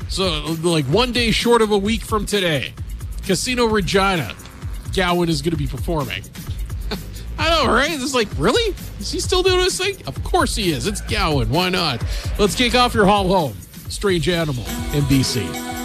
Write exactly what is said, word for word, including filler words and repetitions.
So, like, one day short of a week from today, Casino Regina, Gowan is going to be performing. I know, right? It's like, really? Is he still doing this thing? Of course he is. It's Gowan. Why not? Let's kick off your haul home. Strange Animal in B C.